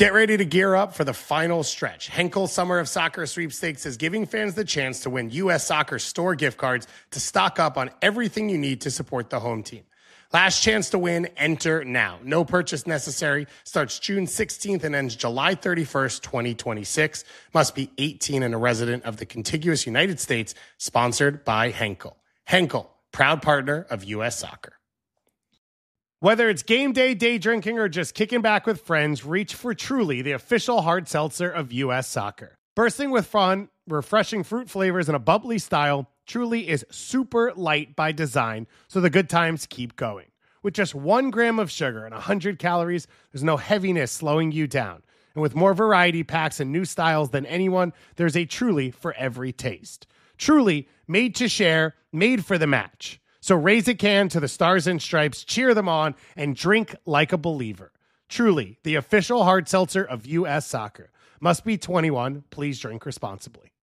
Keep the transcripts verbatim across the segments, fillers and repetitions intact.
Get ready to gear up for the final stretch. Henkel Summer of Soccer Sweepstakes is giving fans the chance to win U S Soccer store gift cards to stock up on everything you need to support the home team. Last chance to win, enter now. No purchase necessary. Starts June sixteenth and ends July thirty-first, twenty twenty-six. Must be eighteen and a resident of the contiguous United States. Sponsored by Henkel. Henkel, proud partner of U S Soccer. Whether it's game day, day drinking, or just kicking back with friends, reach for Truly, the official hard seltzer of U S Soccer. Bursting with fun, refreshing fruit flavors, and a bubbly style, Truly is super light by design, so the good times keep going. With just one gram of sugar and one hundred calories, there's no heaviness slowing you down. And with more variety packs and new styles than anyone, there's a Truly for every taste. Truly, made to share, made for the match. So raise a can to the Stars and Stripes, cheer them on, and drink like a believer. Truly, the official hard seltzer of U S Soccer. Must be twenty-one. Please drink responsibly.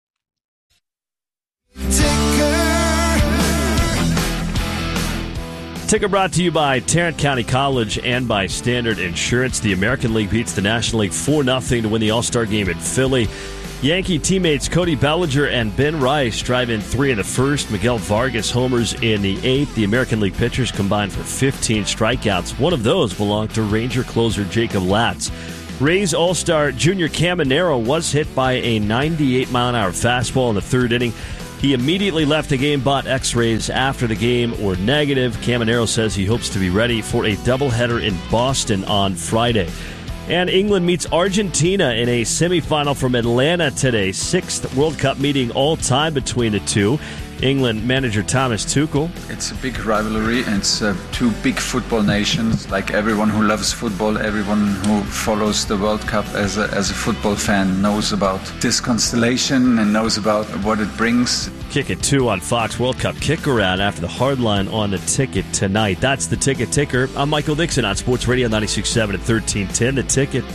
Ticker brought to you by Tarrant County College and by Standard Insurance. The American League beats the National League four nothing to win the All-Star game in Philly. Yankee teammates Cody Bellinger and Ben Rice drive in three in the first. Miguel Vargas homers in the eighth. The American League pitchers combined for fifteen strikeouts. One of those belonged to Ranger closer Jacob Latz. Rays All-Star Junior Caminero was hit by a ninety-eight mile an hour fastball in the third inning. He immediately left the game, but X-rays after the game were negative. Caminero says he hopes to be ready for a doubleheader in Boston on Friday. And England meets Argentina in a semifinal from Atlanta today. Sixth World Cup meeting all time between the two. England manager Thomas Tuchel. It's a big rivalry. It's uh, two big football nations. Like everyone who loves football, everyone who follows the World Cup as a, as a football fan knows about this constellation and knows about what it brings. Kick It two on Fox World Cup kick-around after the hardline on the ticket tonight. That's the Ticket Ticker. I'm Michael Dixon on Sports Radio ninety-six point seven and thirteen ten. The Ticket.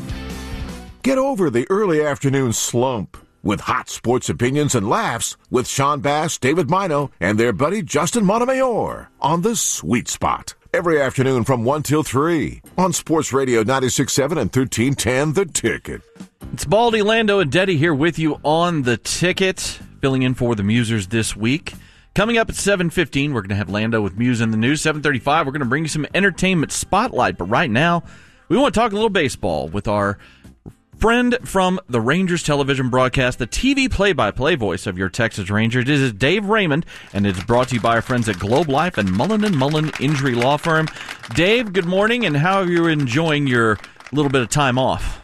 Get over the early afternoon slump with hot sports opinions and laughs with Sean Bass, David Mino, and their buddy Justin Montemayor on The Sweet Spot. Every afternoon from one till three on Sports Radio ninety-six point seven and thirteen ten, The Ticket. It's Baldy, Lando, and Deddy here with you on The Ticket, filling in for the Musers this week. Coming up at seven fifteen, we're going to have Lando with Muse in the News. seven thirty-five, we're going to bring you some entertainment spotlight. But right now, we want to talk a little baseball with our friend from the Rangers television broadcast, the T V play-by-play voice of your Texas Rangers. This is Dave Raymond, and it's brought to you by our friends at Globe Life and Mullen and Mullen Injury Law Firm. Dave, good morning, and how are you enjoying your little bit of time off?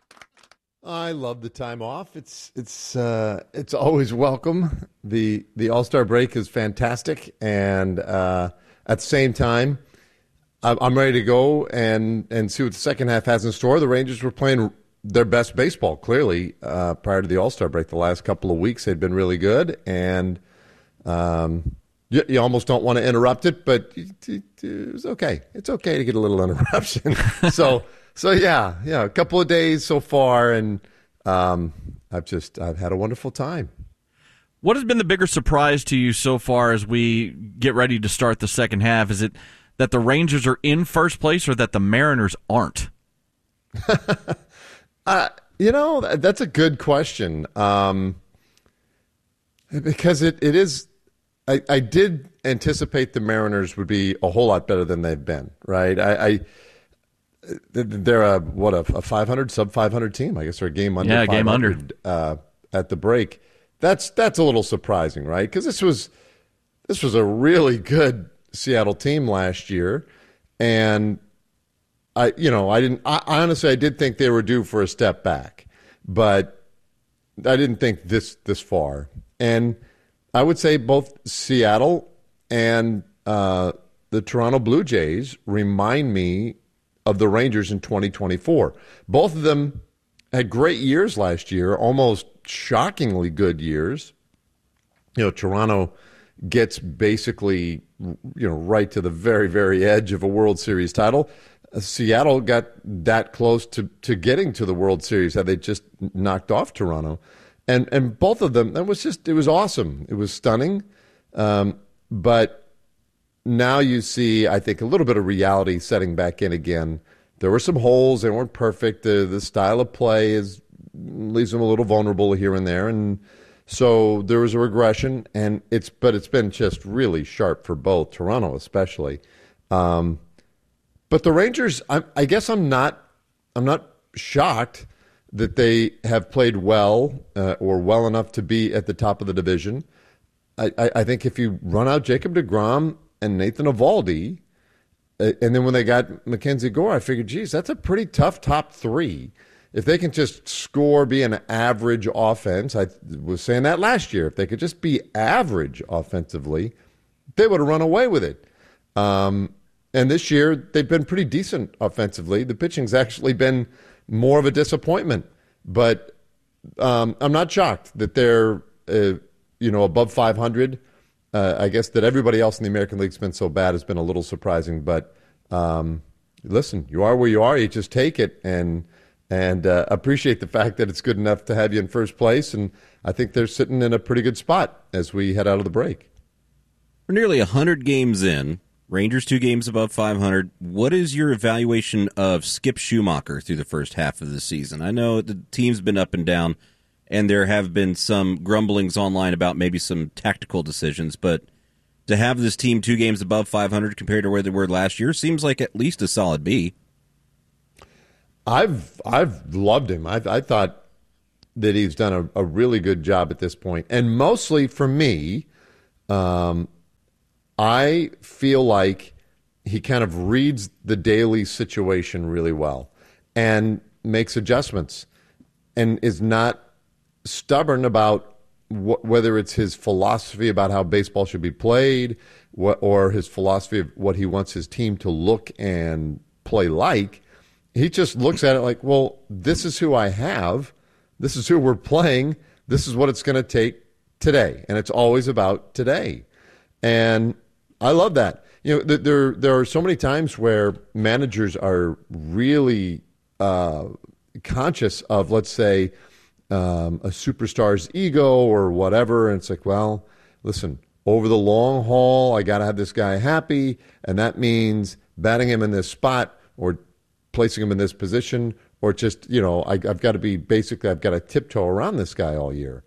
I love the time off. It's it's uh, it's always welcome. the The All-Star break is fantastic, and uh, at the same time, I'm ready to go and and see what the second half has in store. The Rangers were playing their best baseball, clearly, uh, prior to the All-Star break. The last couple of weeks they'd been really good, and um, you, you almost don't want to interrupt it, but it, it, it was okay. It's okay to get a little interruption. so, so yeah, yeah, a couple of days so far, and um, I've just I've had a wonderful time. What has been the bigger surprise to you so far as we get ready to start the second half? Is it that the Rangers are in first place, or that the Mariners aren't? Uh, you know, that's a good question. Um, because it, it is, I, I did anticipate the Mariners would be a whole lot better than they've been, right? I, I they're a, what, a, a five hundred, sub five hundred team. I guess they're a game under yeah, game under uh, at the break. That's, that's a little surprising, right? Because this was, this was a really good Seattle team last year. And I, you know, I didn't. I, honestly, I did think they were due for a step back, but I didn't think this this far. And I would say both Seattle and uh, the Toronto Blue Jays remind me of the Rangers in twenty twenty-four. Both of them had great years last year, almost shockingly good years. You know, Toronto gets basically, you know, right to the very, very edge of a World Series title. Seattle got that close to, to getting to the World Series had they just knocked off Toronto. And and both of them, that was just, it was awesome. It was stunning. Um, but now you see, I think, a little bit of reality setting back in again there were some holes. They weren't perfect. The the style of play is leaves them a little vulnerable here and there, and so there was a regression. And it's but it's been just really sharp for both, Toronto especially. Um, but the Rangers, I, I guess I'm not I'm not shocked that they have played well uh, or well enough to be at the top of the division. I, I, I think if you run out Jacob deGrom and Nathan Eovaldi, uh, and then when they got Mackenzie Gore, I figured, geez, that's a pretty tough top three. If they can just score, be an average offense, I was saying that last year, if they could just be average offensively, they would have run away with it. Um, and this year, they've been pretty decent offensively. The pitching's actually been more of a disappointment. But um, I'm not shocked that they're uh, you know, above five hundred. Uh, I guess that everybody else in the American League's been so bad has been a little surprising. But um, listen, you are where you are. You just take it and and uh, appreciate the fact that it's good enough to have you in first place. And I think they're sitting in a pretty good spot as we head out of the break. We're nearly one hundred games in. Rangers two games above five hundred. What is your evaluation of Skip Schumacher through the first half of the season? I know the team's been up and down, and there have been some grumblings online about maybe some tactical decisions, but to have this team two games above five hundred compared to where they were last year seems like at least a solid B. I've I've loved him. I I thought that he's done a, a really good job at this point, and mostly for me, um, I feel like he kind of reads the daily situation really well and makes adjustments, and is not stubborn about wh- whether it's his philosophy about how baseball should be played, wh- or his philosophy of what he wants his team to look and play like. He just looks at it like, well, this is who I have. This is who we're playing. This is what it's going to take today. And it's always about today. And I love that. You know, there there are so many times where managers are really uh, conscious of, let's say, um, a superstar's ego or whatever. And it's like, well, listen, over the long haul, I got to have this guy happy. And that means batting him in this spot or placing him in this position, or just, you know, I, I've got to be basically, I've got to tiptoe around this guy all year.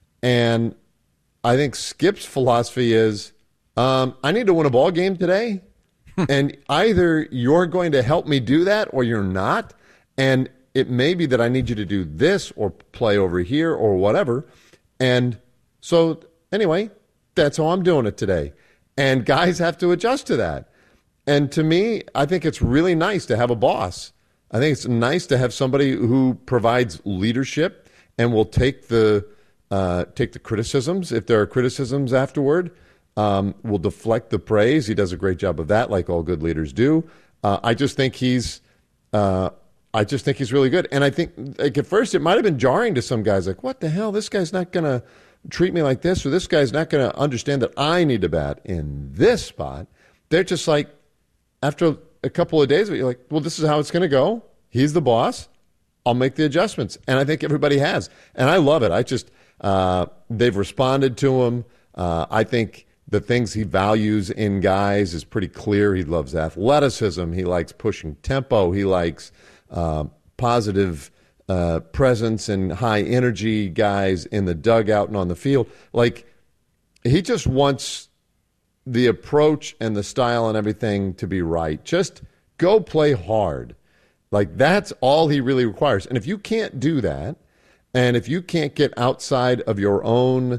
And I think Skip's philosophy is, um, I need to win a ball game today, and either you're going to help me do that or you're not. And it may be that I need you to do this or play over here or whatever. And so anyway, that's how I'm doing it today. And guys have to adjust to that. And to me, I think it's really nice to have a boss. I think it's nice to have somebody who provides leadership and will take the uh, take the criticisms, if there are criticisms afterward, um, will deflect the praise. He does a great job of that, like all good leaders do. Uh, I just think he's, uh, I just think he's really good. And I think, like, at first, it might have been jarring to some guys, like, what the hell? This guy's not going to treat me like this, or this guy's not going to understand that I need to bat in this spot. They're just like, after a couple of days, you're like, well, this is how it's going to go. He's the boss. I'll make the adjustments. And I think everybody has. And I love it. I just, uh, they've responded to him. Uh, I think the things he values in guys is pretty clear. He loves athleticism. He likes pushing tempo. He likes uh, positive uh, presence and high energy guys in the dugout and on the field. Like, he just wants the approach and the style and everything to be right. Just go play hard. Like, that's all he really requires. And if you can't do that, and if you can't get outside of your own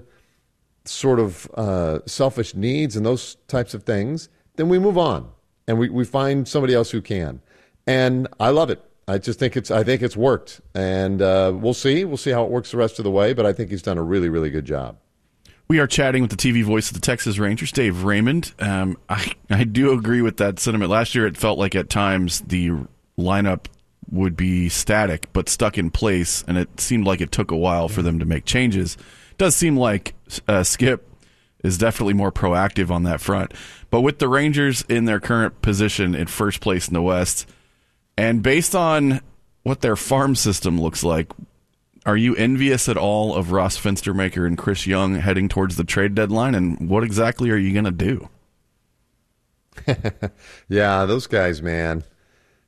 sort of uh, selfish needs and those types of things, then we move on and we, we find somebody else who can. And I love it. I just think it's I think it's worked. And uh, we'll see. We'll see how it works the rest of the way, but I think he's done a really, really good job. We are chatting with the T V voice of the Texas Rangers, Dave Raymond. Um, I, I do agree with that sentiment. Last year, it felt like at times the lineup would be static but stuck in place, and it seemed like it took a while for them to make changes. It does seem like uh, Skip is definitely more proactive on that front. But with the Rangers in their current position in first place in the West, and based on what their farm system looks like, are you envious at all of Ross Fenstermaker and Chris Young heading towards the trade deadline? And what exactly are you going to do? Yeah, those guys, man.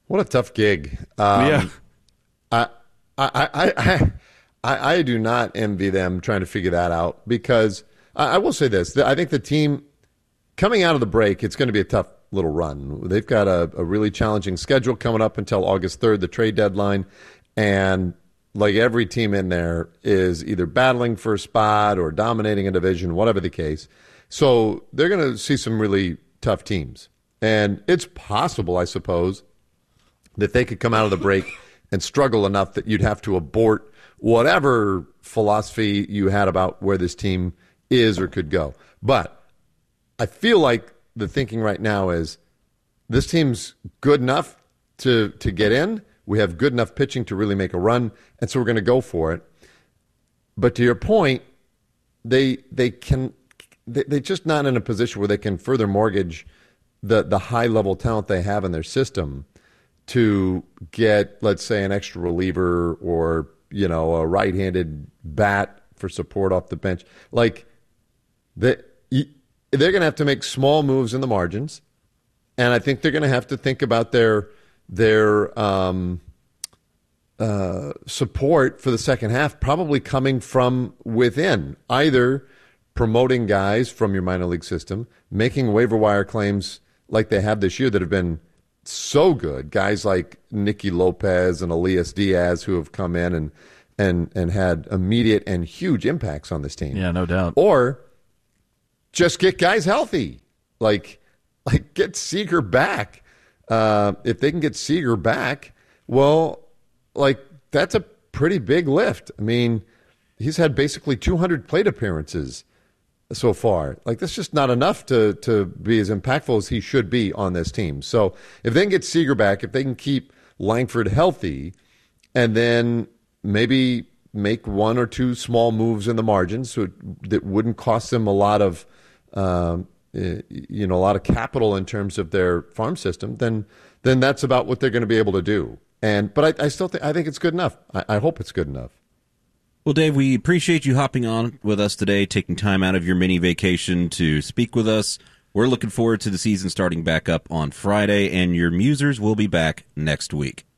What a tough gig. Um, yeah. I, I, I, I, I, I do not envy them trying to figure that out because I, I will say this. I think the team coming out of the break, it's going to be a tough little run. They've got a, a really challenging schedule coming up until August third, the trade deadline. And like every team in there is either battling for a spot or dominating a division, whatever the case. So they're going to see some really tough teams. And it's possible, I suppose, that they could come out of the break and struggle enough that you'd have to abort whatever philosophy you had about where this team is or could go. But I feel like the thinking right now is this team's good enough to, to get in. We have good enough pitching to really make a run, and so we're going to go for it. But to your point, they they can they, they're just not in a position where they can further mortgage the the high level talent they have in their system to get, let's say, an extra reliever or, you know, a right-handed bat for support off the bench. Like, they, they're going to have to make small moves in the margins, and I think they're going to have to think about their their um, uh, support for the second half probably coming from within, either promoting guys from your minor league system, making waiver wire claims like they have this year that have been so good, guys like Nicky Lopez and Elias Diaz who have come in and and and had immediate and huge impacts on this team. Yeah, no doubt. Or just get guys healthy, like like get Seager back. Uh, if they can get Seager back, well, like that's a pretty big lift. I mean, he's had basically two hundred plate appearances so far. Like, that's just not enough to to be as impactful as he should be on this team. So if they can get Seager back, if they can keep Langford healthy, and then maybe make one or two small moves in the margins so it, that wouldn't cost them a lot of, um, you know, a lot of capital in terms of their farm system, then then that's about what they're going to be able to do. And but I, I still think I think it's good enough. I, I hope it's good enough. Well, Dave, we appreciate you hopping on with us today, taking time out of your mini vacation to speak with us. We're looking forward to the season starting back up on Friday, and your Musers will be back next week.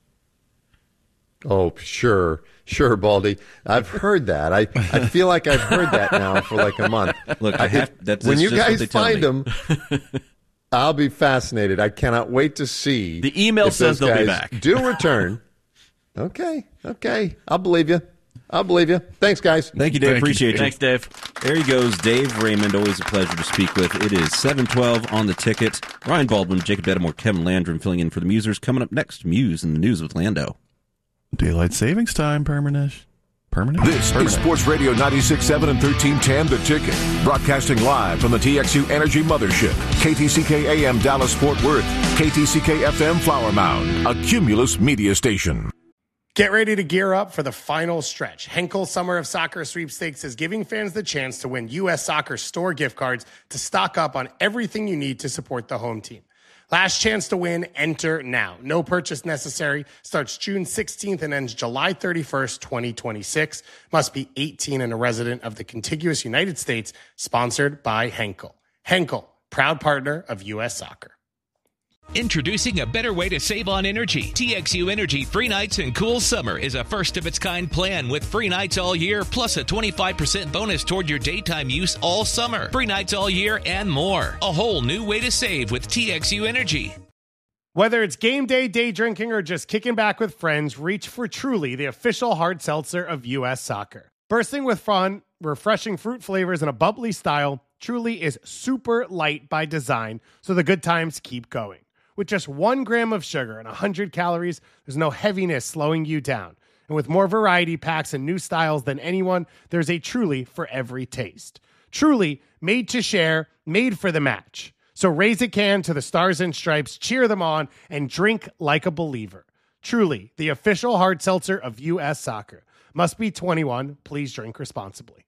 Oh, sure. Sure, Baldy. I've heard that. I, I feel like I've heard that now for like a month. Look, I have, that's, when that's you just guys what they find tell me. them, I'll be fascinated. I cannot wait to see. The email if says those they'll be guys back. Do return. Okay. Okay. I'll believe you. I'll believe you. Thanks, guys. Thank you, Dave. Thank you. Appreciate you. Thanks, Dave. There he goes, Dave Raymond. Always a pleasure to speak with. It is seven twelve on the ticket. Ryan Baldwin, Jacob Bedamore, Kevin Landrum filling in for the Musers. Coming up next, Muse in the News with Lando. Daylight savings time, permanent. Permanent? This permanent. is Sports Radio ninety-six point seven and thirteen ten The Ticket. Broadcasting live from the T X U Energy Mothership. K T C K A M Dallas Fort Worth. K T C K F M Flower Mound. A Cumulus media station. Get ready to gear up for the final stretch. Henkel Summer of Soccer Sweepstakes is giving fans the chance to win U S Soccer store gift cards to stock up on everything you need to support the home team. Last chance to win, enter now. No purchase necessary. Starts June sixteenth and ends July thirty-first, twenty twenty-six. Must be eighteen and a resident of the contiguous United States. Sponsored by Henkel. Henkel, proud partner of U S Soccer. Introducing a better way to save on energy. T X U Energy Free Nights and Cool Summer is a first-of-its-kind plan with free nights all year, plus a twenty-five percent bonus toward your daytime use all summer. Free nights all year and more. A whole new way to save with T X U Energy. Whether it's game day, day drinking, or just kicking back with friends, reach for Truly, the official hard seltzer of U S Soccer. Bursting with fun, refreshing fruit flavors, and a bubbly style, Truly is super light by design, so the good times keep going. With just one gram of sugar and one hundred calories, there's no heaviness slowing you down. And with more variety packs and new styles than anyone, there's a Truly for every taste. Truly, made to share, made for the match. So raise a can to the Stars and Stripes, cheer them on, and drink like a believer. Truly, the official hard seltzer of U S Soccer. Must be twenty-one. Please drink responsibly.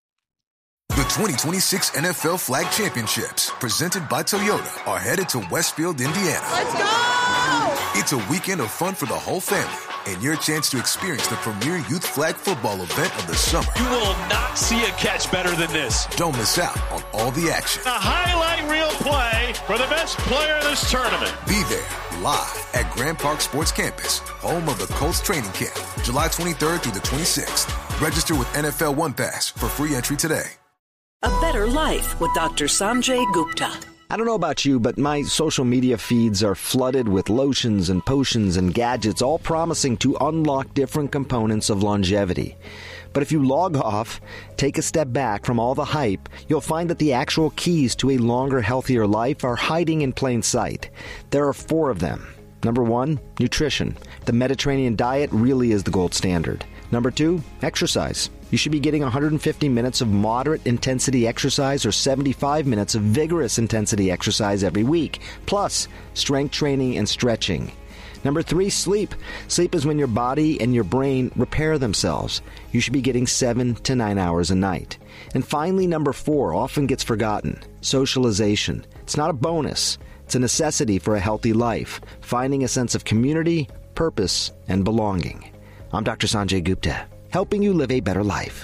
The twenty twenty-six N F L Flag Championships, presented by Toyota, are headed to Westfield, Indiana. Let's go! It's a weekend of fun for the whole family. and your chance to experience the premier youth flag football event of the summer. You will not see a catch better than this. Don't miss out on all the action. A highlight reel play for the best player in this tournament. Be there live at Grand Park Sports Campus, home of the Colts training camp, July twenty-third through the twenty-sixth. Register with N F L One Pass for free entry today. A better life with Doctor Sanjay Gupta. I don't know about you, but my social media feeds are flooded with lotions and potions and gadgets, all promising to unlock different components of longevity. But if you log off, take a step back from all the hype, you'll find that the actual keys to a longer, healthier life are hiding in plain sight. There are four of them. Number one, nutrition. The Mediterranean diet really is the gold standard. Number two, exercise. You should be getting one hundred fifty minutes of moderate intensity exercise or seventy-five minutes of vigorous intensity exercise every week, plus strength training and stretching. Number three, sleep. Sleep is when your body and your brain repair themselves. You should be getting seven to nine hours a night. And finally, number four, often gets forgotten, socialization. It's not a bonus. It's a necessity for a healthy life, finding a sense of community, purpose, and belonging. I'm Doctor Sanjay Gupta, helping you live a better life.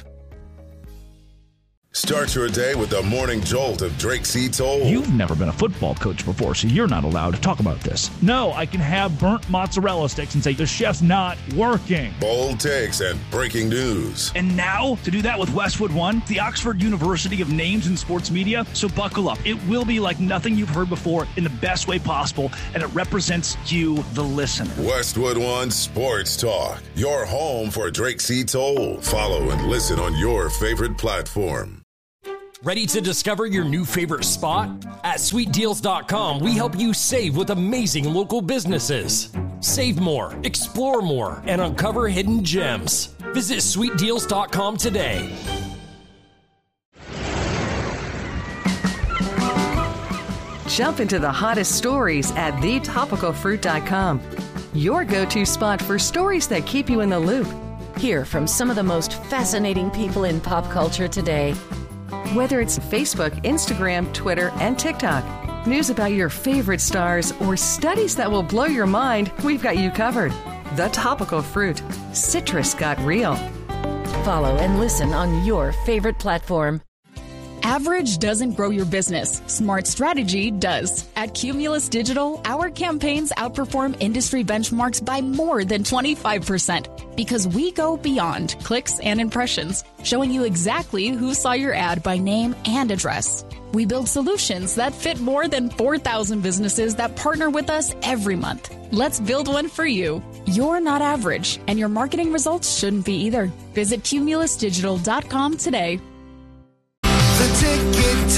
Start your day with the morning jolt of Drake C. Toll. You've never been a football coach before, so you're not allowed to talk about this. No, I can have burnt mozzarella sticks and say, the chef's not working. Bold takes and breaking news. And now, to do that with Westwood One, the Oxford University of names in sports media, so buckle up. It will be like nothing you've heard before in the best way possible, and it represents you, the listener. Westwood One Sports Talk, your home for Drake C. Toll. Follow and listen on your favorite platform. Ready to discover your new favorite spot? At sweet deals dot com, we help you save with amazing local businesses. Save more, explore more, and uncover hidden gems. Visit sweet deals dot com today. Jump into the hottest stories at the topical fruit dot com. Your go-to spot for stories that keep you in the loop. Hear from some of the most fascinating people in pop culture today. Whether it's Facebook, Instagram, Twitter, and TikTok, news about your favorite stars, or studies that will blow your mind, we've got you covered. The Topical Fruit. Citrus got real. Follow and listen on your favorite platform. Average doesn't grow your business. Smart strategy does. At Cumulus Digital, our campaigns outperform industry benchmarks by more than twenty-five percent because we go beyond clicks and impressions, showing you exactly who saw your ad by name and address. We build solutions that fit more than four thousand businesses that partner with us every month. Let's build one for you. You're not average, and your marketing results shouldn't be either. Visit cumulus digital dot com today. The Ticket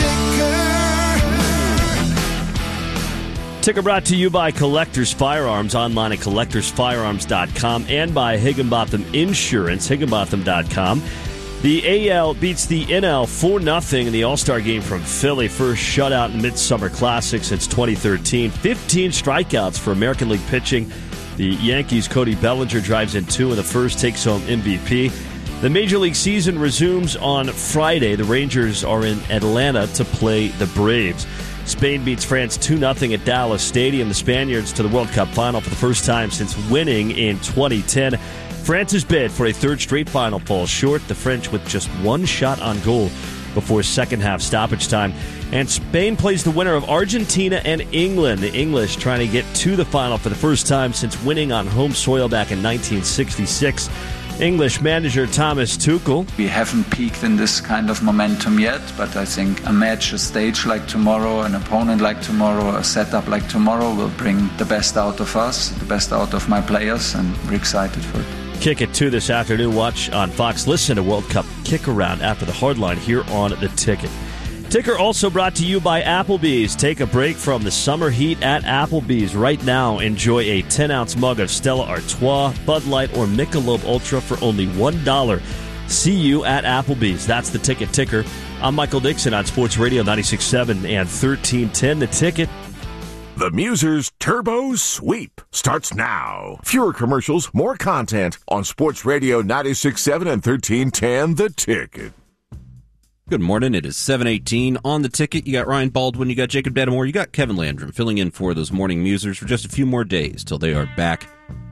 Ticker. Ticker brought to you by Collectors Firearms, online at collectors firearms dot com, and by Higginbotham Insurance, higginbotham dot com. The A L beats the N L four nothing in the All-Star game from Philly. First shutout in Midsummer Classic since twenty thirteen. fifteen strikeouts for American League pitching. The Yankees' Cody Bellinger drives in two in the first, takes home M V P. The Major League season resumes on Friday. The Rangers are in Atlanta to play the Braves. Spain beats France two nothing at Dallas Stadium. The Spaniards to the World Cup final for the first time since winning in twenty ten. France's bid for a third straight final falls short. The French with just one shot on goal before second half stoppage time. And Spain plays the winner of Argentina and England. The English trying to get to the final for the first time since winning on home soil back in nineteen sixty-six. English manager Thomas Tuchel. We haven't peaked in this kind of momentum yet, but I think a match, a stage like tomorrow, an opponent like tomorrow, a setup like tomorrow will bring the best out of us, the best out of my players, and we're excited for it. Kick it two this afternoon. Watch on Fox. Listen to World Cup kick around after the hardline here on The Ticket. Ticker also brought to you by Applebee's. Take a break from the summer heat at Applebee's. Right now, enjoy a ten-ounce mug of Stella Artois, Bud Light, or Michelob Ultra for only one dollar. See you at Applebee's. That's The Ticket Ticker. I'm Michael Dixon on Sports Radio ninety-six point seven and thirteen ten. The Ticket. The Musers Turbo Sweep starts now. Fewer commercials, more content on Sports Radio ninety-six point seven and thirteen ten. The Ticket. Good morning. It is seven eighteen on The Ticket. You got Ryan Baldwin, you got Jacob Dedamore, you got Kevin Landrum filling in for those morning musers for just a few more days till they are back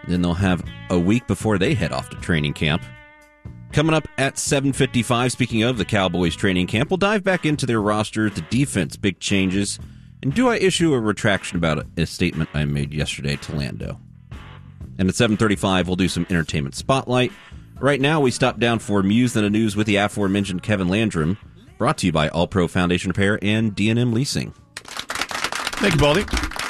Then they'll have a week before they head off to training camp. Coming up at seven fifty-five, speaking of the Cowboys training camp, we'll dive back into their roster, the defense, big changes, and do I issue a retraction about a statement I made yesterday to Lando? And at seven thirty-five, we'll do some entertainment spotlight. Right now, we stop down for Muse and the News with the aforementioned Kevin Landrum, brought to you by All Pro Foundation Repair and D and M Leasing. Thank you, Baldy.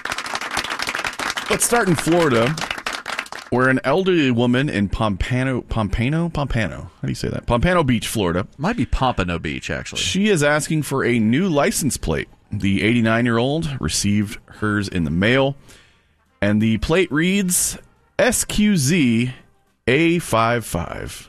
Let's start in Florida, where an elderly woman in Pompano, Pompano, Pompano, how do you say that? Pompano Beach, Florida. Might be Pompano Beach, actually. She is asking for a new license plate. The eighty-nine-year-old received hers in the mail, and the plate reads S Q Z A fifty-five.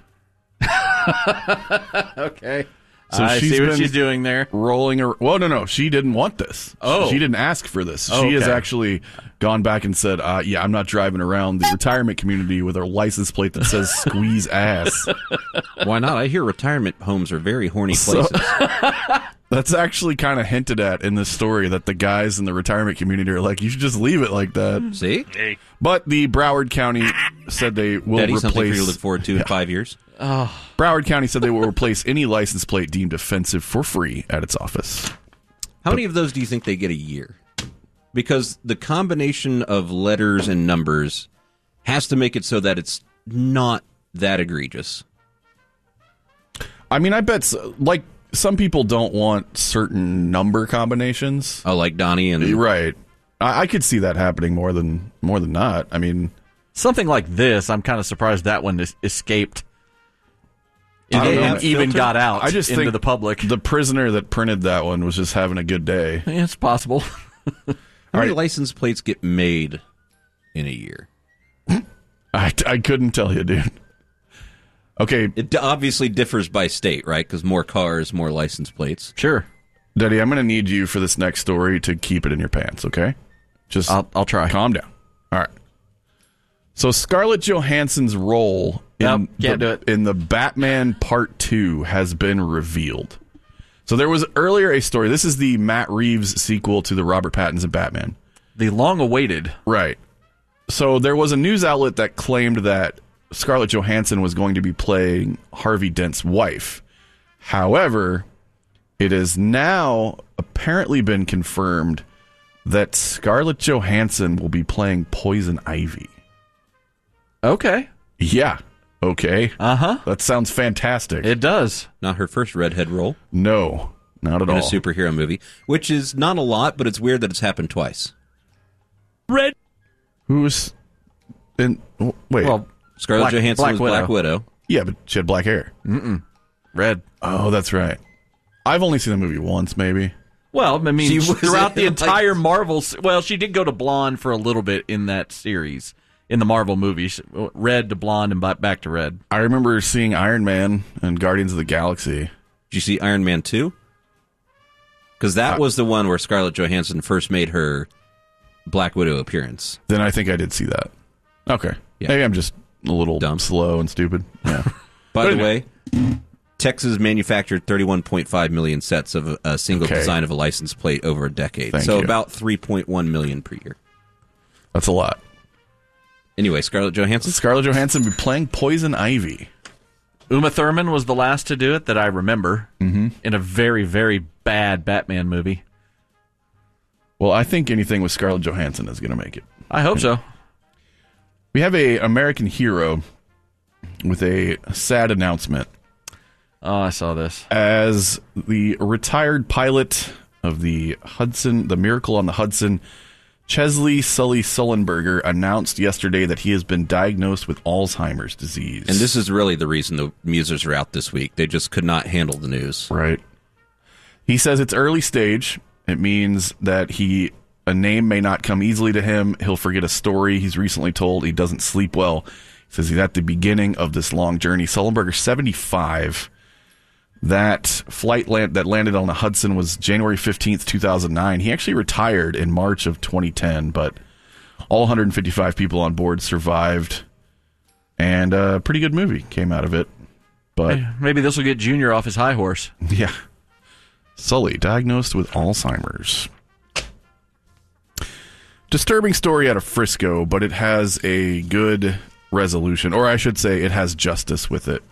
Okay. So I she's see what been she's doing there. Rolling her. Well, no, no. She didn't want this. Oh. She didn't ask for this. Oh, she has okay. actually gone back and said, uh, yeah, I'm not driving around the retirement community with a license plate that says squeeze ass. Why not? I hear retirement homes are very horny So- places. That's actually kind of hinted at in this story, that the guys in the retirement community are like, you should just leave it like that. See? But the Broward County said they will Daddy, replace. something for you to look forward to Yeah. in five years? Oh. Broward County said they will replace any license plate deemed offensive for free at its office. How many of those do you think they get a year? Because the combination of letters and numbers has to make it so that it's not that egregious. I mean, I bet, s- like, some people don't want certain number combinations. Oh, like Donnie and... Right. I, I could see that happening more than more than not. I mean... Something like this, I'm kind of surprised that one es- escaped. I don't Even, know. even got out I just into think the public. The prisoner that printed that one was just having a good day. Yeah, it's possible. How many license plates get made in a year? I, I couldn't tell you, dude. Okay. It d- obviously differs by state, right? Because more cars, more license plates. Sure. Daddy, I'm going to need you for this next story to keep it in your pants, okay? Just I'll, I'll try. Calm down. All right. So Scarlett Johansson's role in, Nope, can't the, do it. in the Batman Part two has been revealed. So there was earlier a story. This is the Matt Reeves sequel to the Robert Pattinson Batman. The long-awaited. Right. So there was a news outlet that claimed that Scarlett Johansson was going to be playing Harvey Dent's wife. However, it has now apparently been confirmed that Scarlett Johansson will be playing Poison Ivy. Okay. Yeah. Okay. Uh-huh. That sounds fantastic. It does. Not her first redhead role. No, not at in all. a superhero movie, which is not a lot, but it's weird that it's happened twice. Red. Who's in? oh, Wait. Well, Scarlett Black- Johansson Black was Widow. Black Widow. Yeah, but she had black hair. Mm-mm. Red. Oh, that's right. I've only seen the movie once, maybe. Well, I mean, She was throughout the in, entire like- Marvel... s- Well, she did go to blonde for a little bit in that series, in the Marvel movies. Red to blonde and ba- back to red. I remember seeing Iron Man and Guardians of the Galaxy. Did you see Iron Man two? Because that Uh, was the one where Scarlett Johansson first made her Black Widow appearance. Then I think I did see that. Okay. Yeah. Maybe I'm just a little Dumb. slow and stupid. Yeah. By But the anyway. way, Texas manufactured thirty-one point five million sets of a, a single Okay. design of a license plate over a decade. Thank so you. about three point one million per year. That's a lot. Anyway, Scarlett Johansson? Scarlett Johansson be playing Poison Ivy. Uma Thurman was the last to do it that I remember Mm-hmm. in a very, very bad Batman movie. Well, I think anything with Scarlett Johansson is going to make it. I hope so. We have a American hero with a sad announcement. Oh, I saw this. As the retired pilot of the Hudson, the Miracle on the Hudson, Chesley Sully Sullenberger, announced yesterday that he has been diagnosed with Alzheimer's disease. And this is really the reason the Musers are out this week. They just could not handle the news. Right. He says it's early stage. It means that he a name may not come easily to him. He'll forget a story he's recently told. He doesn't sleep well. He says he's at the beginning of this long journey. Sullenberger, seventy-five. That flight land, that landed on the Hudson was January fifteenth, two thousand nine. He actually retired in March of twenty ten, but all one hundred fifty-five people on board survived, and a pretty good movie came out of it. But Hey, maybe this will get Junior off his high horse. yeah. Sully, diagnosed with Alzheimer's. Disturbing story out of Frisco, but it has a good resolution, or I should say it has justice with it.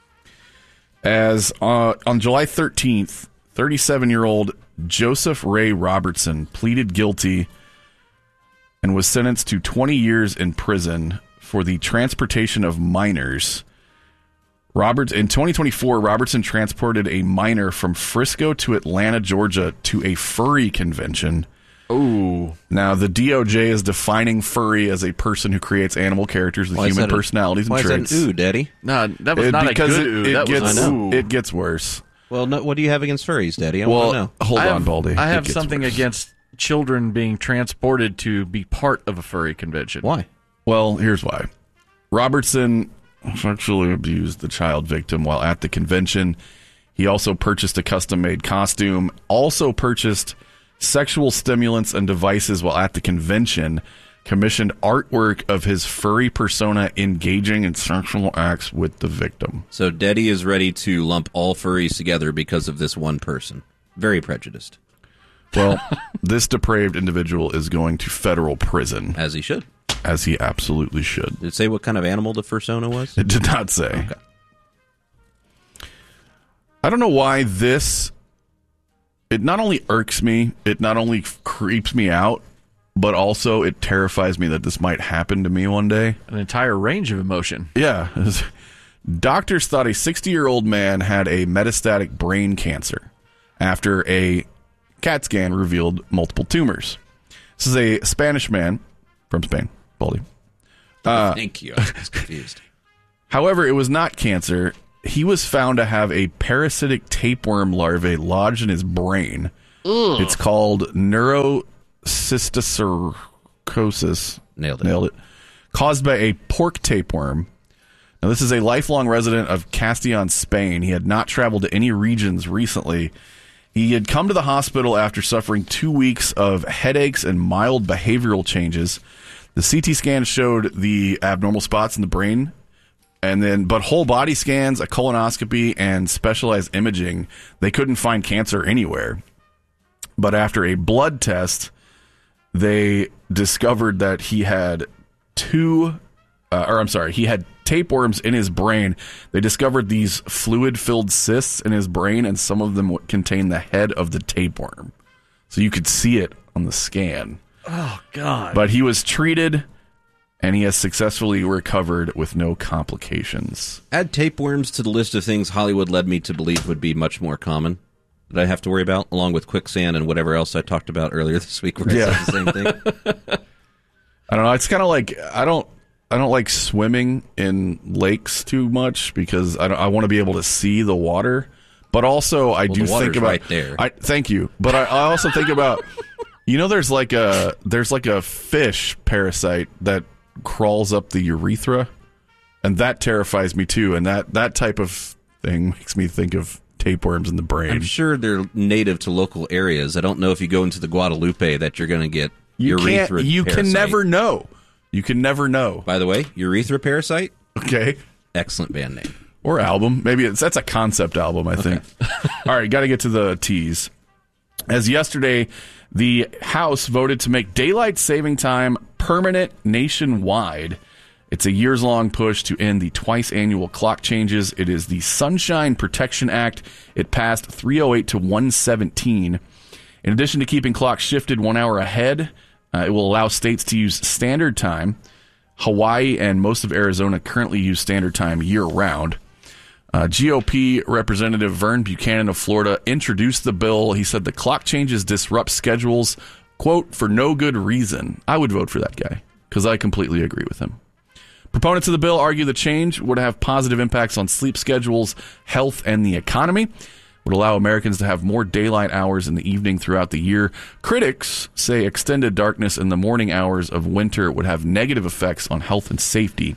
As uh, on July thirteenth, thirty-seven-year-old Joseph Ray Robertson pleaded guilty and was sentenced to twenty years in prison for the transportation of minors. Roberts in twenty twenty-four, Robertson transported a minor from Frisco to Atlanta, Georgia, to a furry convention. Ooh. Now, the D O J is defining furry as a person who creates animal characters with Why is human that a- personalities and why is that an traits. ooh, Daddy? No, that was It- not a because good it, ooh. it That was gets, a ooh. It gets worse. Well, no, what do you have against furries, Daddy? I Well, want to know. hold I have, on, Baldy. I It have gets something worse. against children being transported to be part of a furry convention. Why? Well, here's why. Robertson sexually abused the child victim while at the convention. He also purchased a custom-made costume, also purchased sexual stimulants and devices while at the convention, commissioned artwork of his furry persona engaging in sexual acts with the victim. So Daddy is ready to lump all furries together because of this one person. Very prejudiced. Well, this depraved individual is going to federal prison. As he should. As he absolutely should. Did it say what kind of animal the persona was? It did not say. Okay. I don't know why this... It not only irks me, it not only creeps me out, but also it terrifies me that this might happen to me one day. An entire range of emotion. Yeah. Doctors thought a sixty-year-old man had a metastatic brain cancer after a CAT scan revealed multiple tumors. This is a Spanish man from Spain, Baldy. Uh, Thank you. I was confused. However, it was not cancer. He was found to have a parasitic tapeworm larvae lodged in his brain. Ugh. It's called neurocysticercosis. Nailed it. Nailed it. Caused by a pork tapeworm. Now, this is a lifelong resident of Castellon, Spain. He had not traveled to any regions recently. He had come to the hospital after suffering two weeks of headaches and mild behavioral changes. The C T scan showed the abnormal spots in the brain. And then, but whole body scans, a colonoscopy, and specialized imaging, they couldn't find cancer anywhere. But after a blood test, they discovered that he had two, uh, or I'm sorry, he had tapeworms in his brain. They discovered these fluid-filled cysts in his brain, and some of them contained the head of the tapeworm. So you could see it on the scan. Oh, God. But he was treated... and he has successfully recovered with no complications. Add tapeworms to the list of things Hollywood led me to believe would be much more common that I have to worry about, along with quicksand and whatever else I talked about earlier this week where Yeah. I said the same thing. I don't know. It's kind of like I don't I don't like swimming in lakes too much because I don't, I want to be able to see the water, but also I Well, do the water's think about right there. I thank you, but I, I also think about you know there's like a there's like a fish parasite that crawls up the urethra, and that terrifies me too, and that that type of thing makes me think of tapeworms in the brain. I'm sure they're native to local areas. I don't know if you go into the Guadalupe that you're going to get you urethra can't you parasite. can never know you can never know. By the way, urethra parasite, okay, excellent band name or album. Maybe it's that's a concept album, I think. All right, got to get to the teas. As yesterday, the House voted to make daylight saving time permanent nationwide. It's a years-long push to end the twice-annual clock changes. It is the Sunshine Protection Act. It passed three oh eight to one seventeen. In addition to keeping clocks shifted one hour ahead, uh, it will allow states to use standard time. Hawaii and most of Arizona currently use standard time year-round. Uh, G O P Representative Vern Buchanan of Florida introduced the bill. He said the clock changes disrupt schedules, quote, for no good reason. I would vote for that guy because I completely agree with him. Proponents of the bill argue the change would have positive impacts on sleep schedules, health, and the economy. Would allow Americans to have more daylight hours in the evening throughout the year. Critics say extended darkness in the morning hours of winter would have negative effects on health and safety.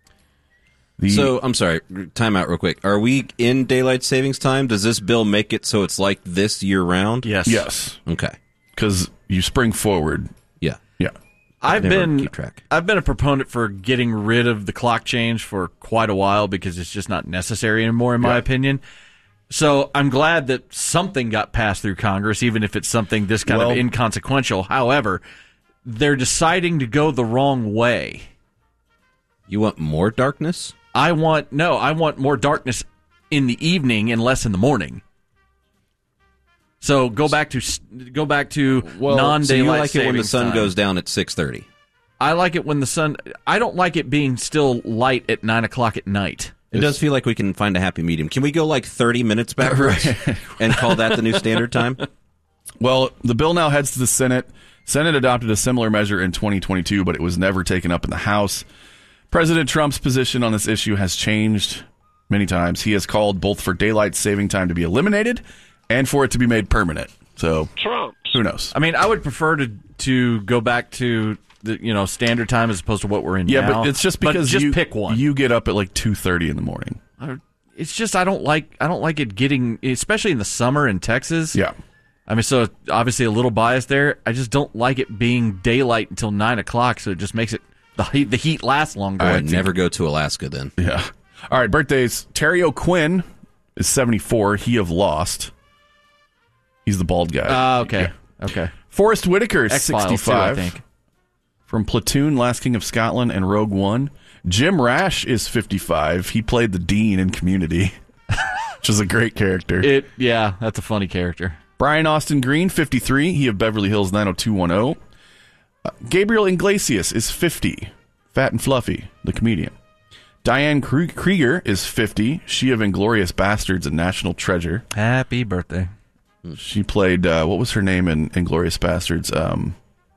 The, so, I'm sorry, time out real quick. Are we in daylight savings time? Does this bill make it so it's like this year-round? Yes. Yes. Okay. Because you spring forward. Yeah. Yeah. I've Never been keep track. I've been a proponent for getting rid of the clock change for quite a while because it's just not necessary anymore, in my Yeah. opinion. So I'm glad that something got passed through Congress, even if it's something this kind Well- of inconsequential. However, they're deciding to go the wrong way. You want more darkness? I want no. I want more darkness in the evening and less in the morning. So go back to go back to well, non-daylight so you like it when the savings sun time. goes down at six thirty. I like it when the sun. I don't like it being still light at nine o'clock at night. It it's, does feel like we can find a happy medium. Can we go like thirty minutes backwards and call that the new standard time? Well, the bill now heads to the Senate. Senate adopted a similar measure in twenty twenty-two, but it was never taken up in the House. President Trump's position on this issue has changed many times. He has called both for daylight saving time to be eliminated and for it to be made permanent. So, Trump. Who knows? I mean, I would prefer to to go back to the you know standard time as opposed to what we're in yeah, now. Yeah, but it's just because just you pick one. You get up at like two thirty in the morning. I, it's just I don't like I don't like it getting, especially in the summer in Texas. Yeah. I mean, so obviously a little bias there. I just don't like it being daylight until nine o'clock, so it just makes it the heat, the heat lasts longer. I would never go to Alaska then. Yeah. All right, birthdays. Terry O'Quinn is seventy-four. He of Lost. He's the bald guy. Ah, uh, okay. Yeah. Okay. Forrest Whitaker is X-Files sixty-five. Too, I think. From Platoon, Last King of Scotland, and Rogue One. Jim Rash is fifty-five. He played the Dean in Community, which is a great character. It Yeah, that's a funny character. Brian Austin Green, fifty-three. He of Beverly Hills nine oh two one oh. Uh, Gabriel Iglesias is fifty. Fat and Fluffy, the comedian. Diane Krieger is fifty. She of Inglourious Bastards and National Treasure. Happy birthday. She played, uh, what was her name in Inglourious Bastards? Um,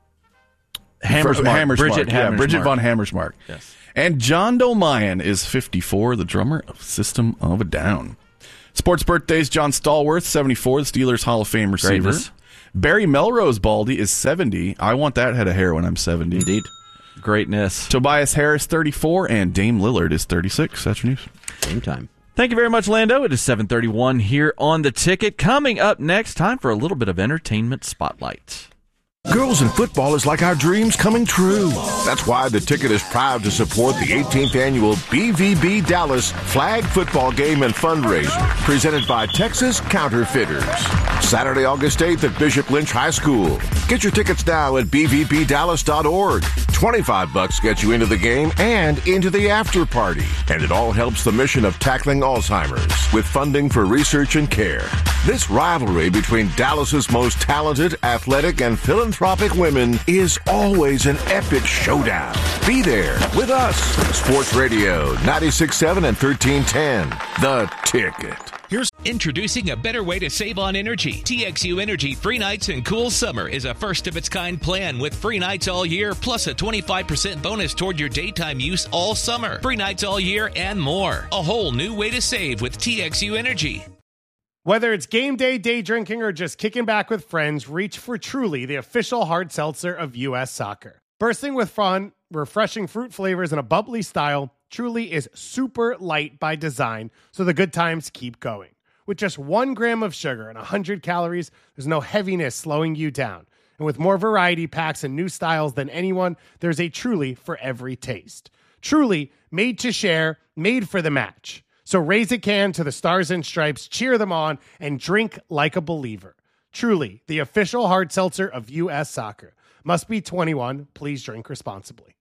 Hammersmark. Hammersmark. Bridget yeah, Hammersmark. Bridget von Hammersmark. Yes. And John Doe Mayan is fifty-four, the drummer of System of a Down. Sports birthdays, John Stallworth, seventy-four, the Steelers Hall of Fame receiver. Greatness. Barry Melrose Baldy is seventy. I want that head of hair when I'm seventy. Indeed. Greatness. Tobias Harris, thirty-four, and Dame Lillard is thirty-six. That's your news. Same time. Thank you very much, Lando. It is seven thirty-one here on The Ticket. Coming up next, time for a little bit of entertainment spotlight. Girls in football is like our dreams coming true. That's why the Ticket is proud to support the eighteenth annual B V B Dallas Flag Football Game and Fundraiser, presented by Texas Counterfeiters. Saturday, August eighth at Bishop Lynch High School. Get your tickets now at b v b dallas dot org. twenty-five bucks gets you into the game and into the after party. And it all helps the mission of tackling Alzheimer's with funding for research and care. This rivalry between Dallas's most talented, athletic, and philanthropic women is always an epic showdown. Be there with us. Sports Radio ninety-six point seven and thirteen ten. The Ticket. Here's introducing a better way to save on energy. T X U Energy Free Nights and Cool Summer is a first-of-its-kind plan with free nights all year, plus a twenty-five percent bonus toward your daytime use all summer. Free nights all year and more. A whole new way to save with T X U Energy. Whether it's game day, day drinking, or just kicking back with friends, reach for Truly, the official hard seltzer of U S Soccer. Bursting with fun, refreshing fruit flavors, and a bubbly style, Truly is super light by design, so the good times keep going. With just one gram of sugar and one hundred calories, there's no heaviness slowing you down. And with more variety packs and new styles than anyone, there's a Truly for every taste. Truly, made to share, made for the match. So raise a can to the Stars and Stripes, cheer them on, and drink like a believer. Truly, the official hard seltzer of U S Soccer. Must be twenty-one. Please drink responsibly.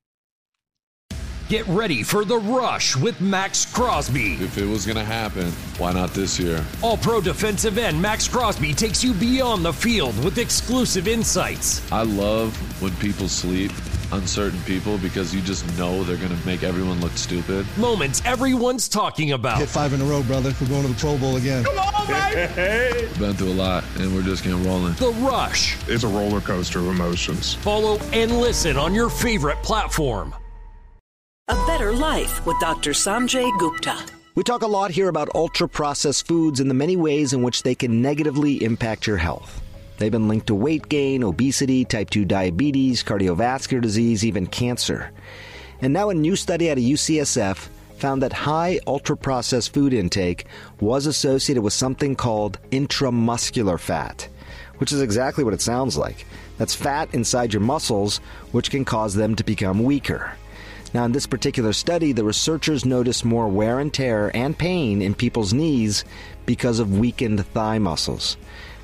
Get ready for The Rush with Max Crosby. If it was going to happen, why not this year? All-pro defensive end Max Crosby takes you beyond the field with exclusive insights. I love when people sleep, uncertain people, because you just know they're going to make everyone look stupid. Moments everyone's talking about. Hit five in a row, brother. We're going to the Pro Bowl again. Come on, baby! We've been through a lot, and we're just getting rolling. The Rush. It's a roller coaster of emotions. Follow and listen on your favorite platform. A Better Life with Doctor Sanjay Gupta. We talk a lot here about ultra-processed foods and the many ways in which they can negatively impact your health. They've been linked to weight gain, obesity, type two diabetes, cardiovascular disease, even cancer. And now a new study out of U C S F found that high ultra-processed food intake was associated with something called intramuscular fat, which is exactly what it sounds like. That's fat inside your muscles, which can cause them to become weaker. Now, in this particular study, the researchers noticed more wear and tear and pain in people's knees because of weakened thigh muscles.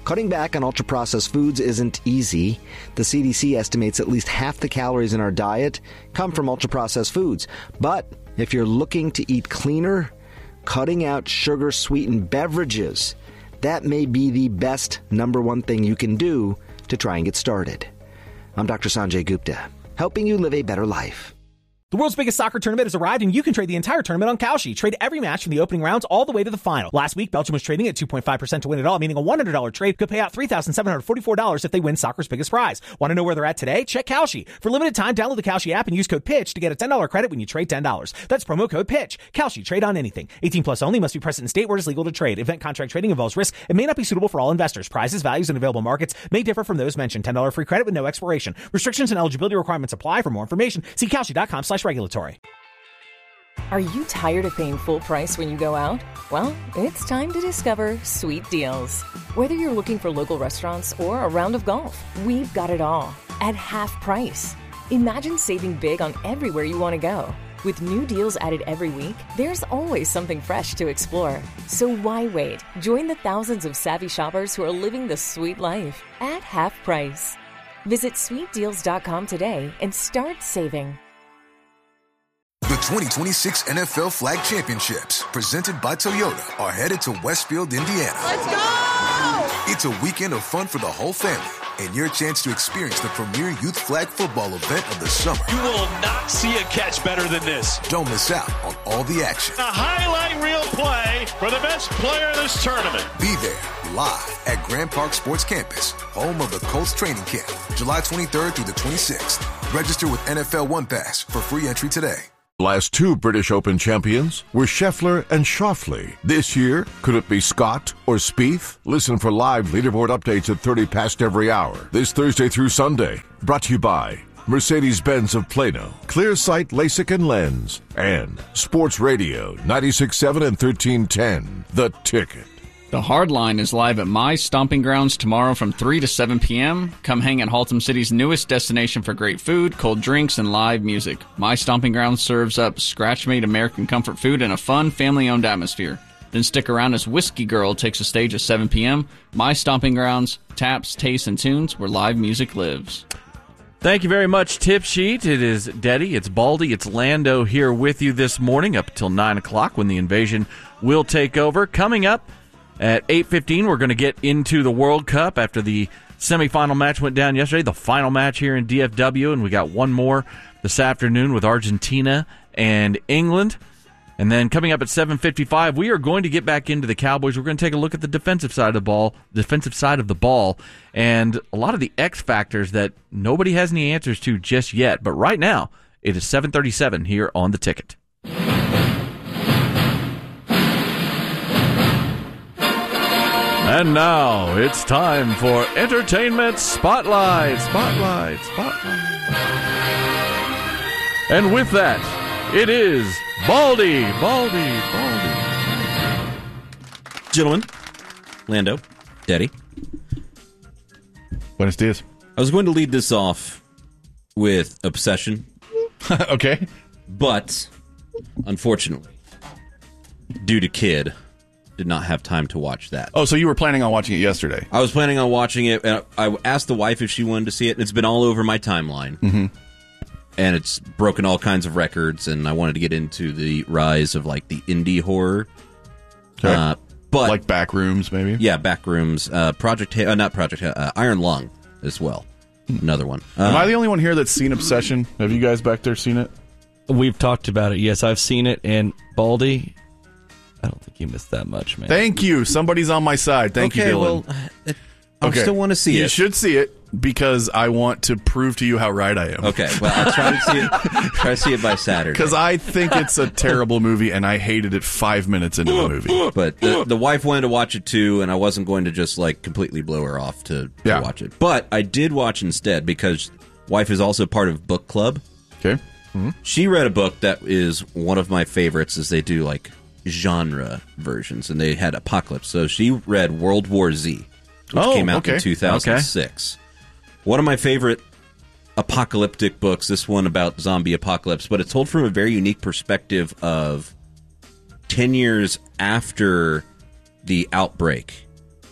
Cutting back on ultra-processed foods isn't easy. The C D C estimates at least half the calories in our diet come from ultra-processed foods. But if you're looking to eat cleaner, cutting out sugar-sweetened beverages, that may be the best number one thing you can do to try and get started. I'm Doctor Sanjay Gupta, helping you live a better life. The world's biggest soccer tournament has arrived, and you can trade the entire tournament on Kalshi. Trade every match from the opening rounds all the way to the final. Last week, Belgium was trading at two point five percent to win it all, meaning a one hundred dollars trade could pay out three thousand seven hundred forty-four dollars if they win soccer's biggest prize. Want to know where they're at today? Check Kalshi. For limited time, download the Kalshi app and use code PITCH to get a ten dollars credit when you trade ten dollars. That's promo code PITCH. Kalshi. Trade on anything. eighteen plus only. Must be present in state where it is legal to trade. Event contract trading involves risk and may not be suitable for all investors. Prizes, values, and available markets may differ from those mentioned. ten dollars free credit with no expiration. Restrictions and eligibility requirements apply. For more information, see Kalshi.com slash regulatory. Are you tired of paying full price when you go out? Well, it's time to discover Sweet Deals. Whether you're looking for local restaurants or a round of golf, we've got it all at half price. Imagine saving big on everywhere you want to go. With new deals added every week, there's always something fresh to explore. So why wait? Join the thousands of savvy shoppers who are living the sweet life at half price. Visit sweet deals dot com today and start saving. The twenty twenty-six N F L Flag Championships, presented by Toyota, are headed to Westfield, Indiana. Let's go! It's a weekend of fun for the whole family and your chance to experience the premier youth flag football event of the summer. You will not see a catch better than this. Don't miss out on all the action. A highlight reel play for the best player of this tournament. Be there live at Grand Park Sports Campus, home of the Colts training camp, July twenty-third through the twenty-sixth. Register with N F L One Pass for free entry today. Last two British Open champions were Scheffler and Schauffele. This year, could it be Scott or Spieth? Listen for live leaderboard updates at thirty past every hour. This Thursday through Sunday. Brought to you by Mercedes-Benz of Plano, Clearsight LASIK and Lens, and Sports Radio ninety-six point seven and thirteen ten. The Ticket. The Hardline is live at My Stomping Grounds tomorrow from three to seven p.m. Come hang at Haltom City's newest destination for great food, cold drinks, and live music. My Stomping Grounds serves up scratch-made American comfort food in a fun, family-owned atmosphere. Then stick around as Whiskey Girl takes a stage at seven p.m. My Stomping Grounds, taps, tastes, and tunes where live music lives. Thank you very much, Tip Sheet. It is Deddy, it's Baldy, it's Lando here with you this morning up until nine o'clock when the invasion will take over. Coming up at eight fifteen, we're going to get into the World Cup after the semifinal match went down yesterday, the final match here in D F W, and we got one more this afternoon with Argentina and England. And then coming up at seven fifty-five, we are going to get back into the Cowboys. We're going to take a look at the defensive side of the ball, defensive side of the ball, and a lot of the X factors that nobody has any answers to just yet. But right now, it is seven thirty-seven here on The Ticket. And now it's time for Entertainment Spotlight, Spotlight, Spotlight. And with that, it is Baldy, Baldy, Baldy. Gentlemen, Lando, Daddy. Buenos dias. I was going to lead this off with Obsession. Okay. But, unfortunately, due to kid, did not have time to watch that. Oh, so you were planning on watching it yesterday? I was planning on watching it. And I asked the wife if she wanted to see it. It's been all over my timeline. Mm-hmm. And it's broken all kinds of records, and I wanted to get into the rise of, like, the indie horror. Okay. Uh, but like Backrooms, maybe? Yeah, Backrooms. Uh, Project, uh, not Project, uh, Iron Lung as well. Another one. Uh, Am I the only one here that's seen Obsession? Have you guys back there seen it? We've talked about it. Yes, I've seen it. And Baldy, I don't think you missed that much, man. Thank you. Somebody's on my side. Thank okay, you, Dylan. Well, it, I okay. still want to see you it. You should see it because I want to prove to you how right I am. Okay, well, I'll try to see it. Try to see it by Saturday. Because I think it's a terrible movie, and I hated it five minutes into the movie. But the, the wife wanted to watch it too, and I wasn't going to just like completely blow her off to, to yeah. watch it. But I did watch instead because wife is also part of book club. Okay. Mm-hmm. She read a book that is one of my favorites, as they do like genre versions, and they had Apocalypse. So she read World War Z, which oh, came out okay. in two thousand six. Okay. One of my favorite apocalyptic books, this one about zombie apocalypse, but it's told from a very unique perspective of ten years after the outbreak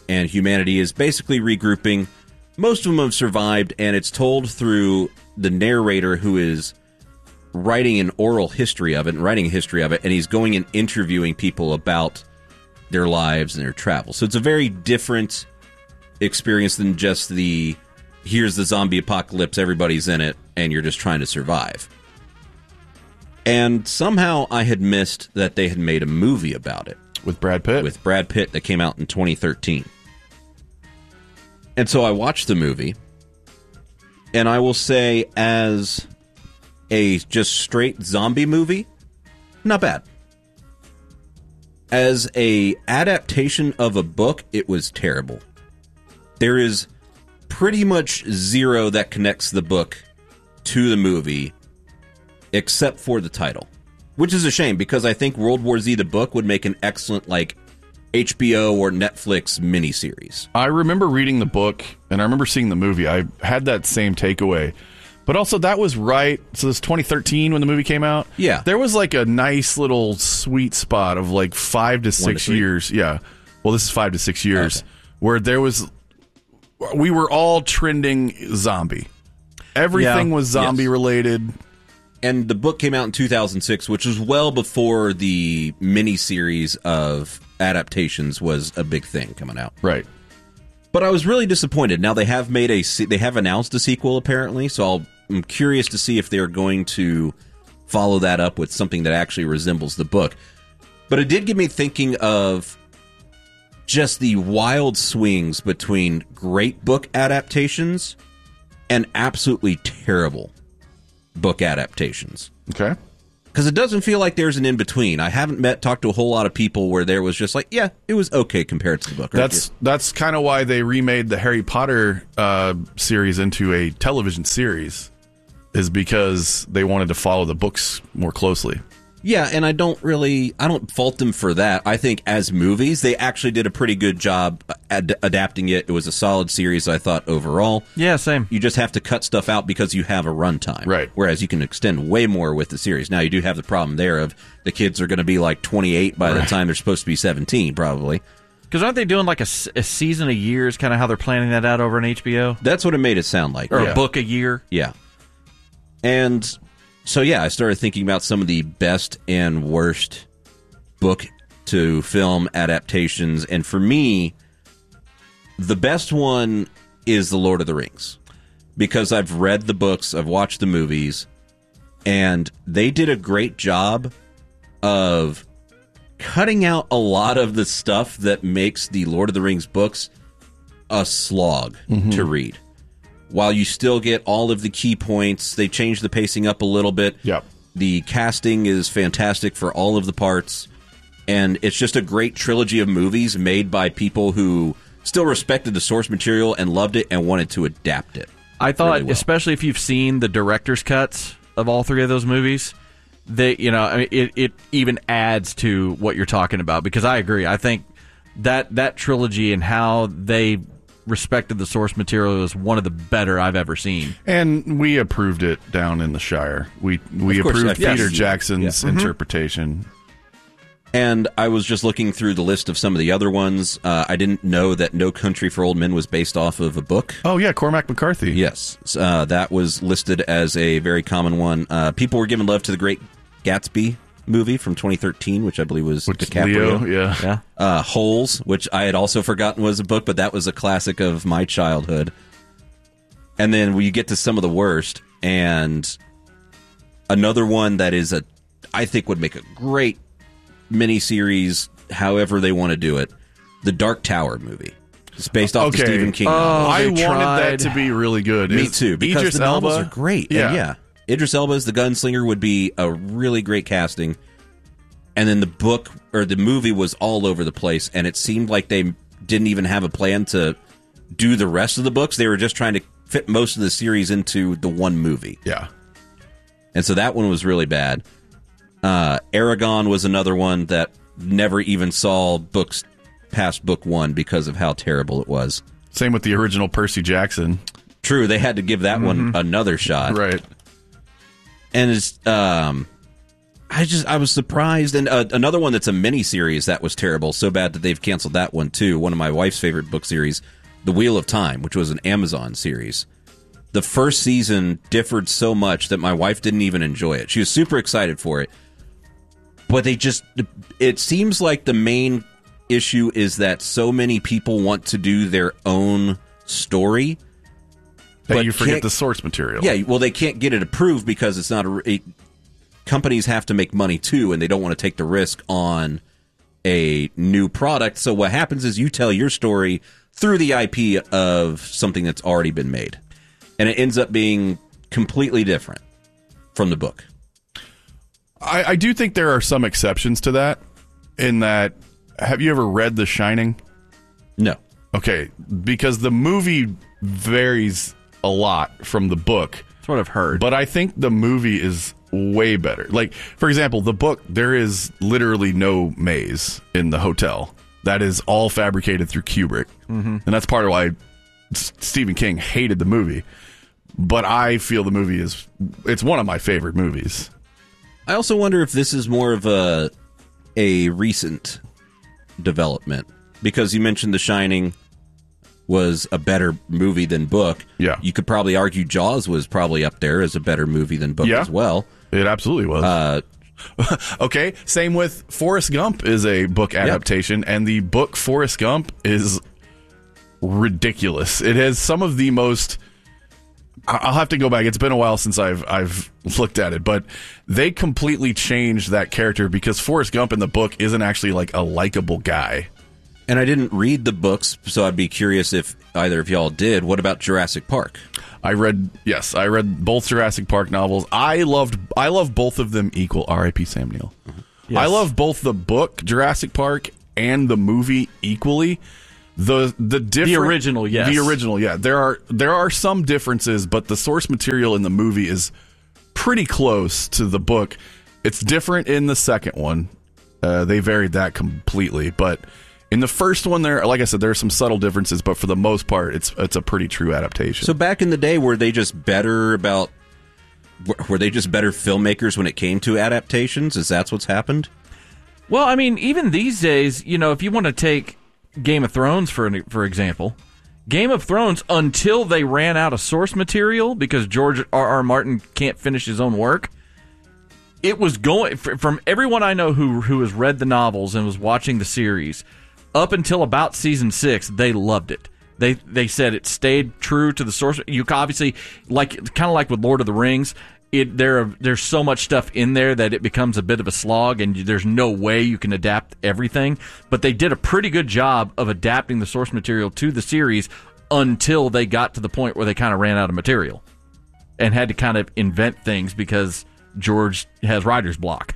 and humanity is basically regrouping. Most of them have survived, and it's told through the narrator who is writing an oral history of it and writing a history of it, and he's going and interviewing people about their lives and their travel. So it's a very different experience than just the, here's the zombie apocalypse, everybody's in it, and you're just trying to survive. And somehow I had missed that they had made a movie about it. With Brad Pitt? With Brad Pitt that came out in twenty thirteen. And so I watched the movie, and I will say, as a just straight zombie movie, not bad. As a adaptation of a book, it was terrible. There is pretty much zero that connects the book to the movie, except for the title, which is a shame because I think World War Z, the book, would make an excellent like H B O or Netflix miniseries. I remember reading the book, and I remember seeing the movie. I had that same takeaway. But also, that was right. So this twenty thirteen when the movie came out. Yeah. There was like a nice little sweet spot of like five to six to years. Yeah. Well, this is five to six years Okay. where there was, we were all trending zombie. Everything Yeah. was zombie Yes. related. And the book came out in two thousand six, which was well before the miniseries of adaptations was a big thing coming out. Right. But I was really disappointed. Now they have made a se- they have announced a sequel apparently, so I'll, I'm curious to see if they're going to follow that up with something that actually resembles the book. But it did get me thinking of just the wild swings between great book adaptations and absolutely terrible book adaptations. Okay. Because it doesn't feel like there's an in-between. I haven't met, talked to a whole lot of people where there was just like, yeah, it was okay compared to the book. That's that's kind of why they remade the Harry Potter uh, series into a television series, is because they wanted to follow the books more closely. Yeah, and I don't really, I don't fault them for that. I think as movies, they actually did a pretty good job ad- adapting it. It was a solid series, I thought, overall. Yeah, same. You just have to cut stuff out because you have a runtime. Right. Whereas you can extend way more with the series. Now, you do have the problem there of the kids are going to be like twenty-eight by Right. the time they're supposed to be seventeen, probably. Because aren't they doing like a, s- a season a year is kind of how they're planning that out over on H B O? That's what it made it sound like. Or yeah. a book a year? Yeah. And so, yeah, I started thinking about some of the best and worst book to film adaptations. And for me, the best one is The Lord of the Rings. Because I've read the books, I've watched the movies, and they did a great job of cutting out a lot of the stuff that makes the Lord of the Rings books a slog Mhm. to read. While you still get all of the key points, they change the pacing up a little bit. Yep. The casting is fantastic for all of the parts, and it's just a great trilogy of movies made by people who still respected the source material and loved it and wanted to adapt it. I thought, really well. especially if you've seen the director's cuts of all three of those movies, they, you know, I mean, it, it even adds to what you're talking about. Because I agree, I think that that trilogy and how they respected the source material is one of the better I've ever seen. And we approved it down in the Shire. We we Of course, approved yes. Peter Yes. Jackson's Yeah. Mhm. interpretation. And I was just looking through the list of some of the other ones. Uh, I didn't know that No Country for Old Men was based off of a book. Oh, yeah, Cormac McCarthy. Yes. Uh, that was listed as a very common one. Uh, people were giving love to the Great Gatsby movie from twenty thirteen, which I believe was Which DiCaprio. Leo, yeah. Yeah. Uh, Holes, which I had also forgotten was a book, but that was a classic of my childhood. And then we get to some of the worst, and another one that is a, I think would make a great miniseries, however they want to do it, the Dark Tower movie. It's based off the Okay. Stephen King Oh, novel. I they wanted tried. that to be really good. Me Is too, because Idris the novels Elba- are great. Yeah. And yeah. Idris Elba as the gunslinger would be a really great casting. And then the book or the movie was all over the place, and it seemed like they didn't even have a plan to do the rest of the books. They were just trying to fit most of the series into the one movie. Yeah. And so that one was really bad. Uh, Aragon was another one that never even saw books past book one because of how terrible it was. Same with the original Percy Jackson. True, they had to give that one another shot. Right. And it's, um, I just I was surprised, and uh, another one that's a mini series that was terrible, so bad that they've canceled that one too. One of my wife's favorite book series, The Wheel of Time, which was an Amazon series. The first season differed so much that my wife didn't even enjoy it. She was super excited for it, but they just it seems like the main issue is that so many people want to do their own story that you forget the source material. Yeah, well, they can't get it approved because it's not a. It, companies have to make money too, and they don't want to take the risk on a new product. So what happens is you tell your story through the I P of something that's already been made, and it ends up being completely different from the book. I, I do think there are some exceptions to that. In that, have you ever read The Shining? No. Okay, because the movie varies a lot from the book. That's what I've heard. But I think the movie is way better. Like, for example, the book, there is literally no maze in the hotel. That is all fabricated through Kubrick. Mm-hmm. And that's part of why S- Stephen King hated the movie. But I feel the movie is, it's one of my favorite movies. I also wonder if this is more of a a recent development, because you mentioned The Shining was a better movie than book. Yeah. You could probably argue Jaws was probably up there as a better movie than book Yeah. as well. It absolutely was. Uh, okay, same with Forrest Gump is a book adaptation, yep. and the book Forrest Gump is ridiculous. It has some of the most... I'll have to go back. It's been a while since I've I've looked at it, but they completely changed that character because Forrest Gump in the book isn't actually like a likable guy. And I didn't read the books, so I'd be curious if either of y'all did. What about Jurassic Park? I read, yes, I read both Jurassic Park novels. I loved, I love both of them equal. R I P Sam Neill. Mm-hmm. Yes. I love both the book Jurassic Park and the movie equally. The the different, the original, yes, the original, yeah. There are there are some differences, but the source material in the movie is pretty close to the book. It's different in the second one. Uh, they varied that completely, but in the first one, there, like I said, there are some subtle differences, but for the most part, it's it's a pretty true adaptation. So back in the day, were they just better about? Were they just better filmmakers when it came to adaptations? Is that what's happened? Well, I mean, even these days, you know, if you want to take Game of Thrones, for for example, Game of Thrones, until they ran out of source material because George R. R. Martin can't finish his own work, it was going, from everyone I know who who has read the novels and was watching the series, up until about season six, they loved it. They they said it stayed true to the source. You obviously, like kind of like with Lord of the Rings, It, there are, there's so much stuff in there that it becomes a bit of a slog, and there's no way you can adapt everything. But they did a pretty good job of adapting the source material to the series until they got to the point where they kind of ran out of material and had to kind of invent things because George has writer's block.